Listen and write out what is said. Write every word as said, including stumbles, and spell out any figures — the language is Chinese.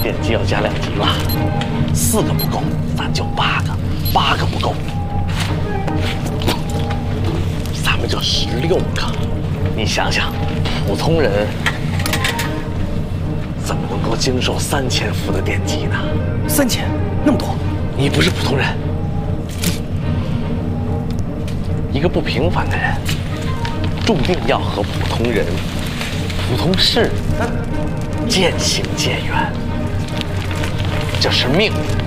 电击要加两级了，四个不够，咱就八个，八个不够，咱们就十六个。你想想，普通人怎么能够经受三千伏的电击呢？ 三千，那么多？ 你不是普通人，一个不平凡的人，注定要和普通人、普通事渐行渐远，这是命。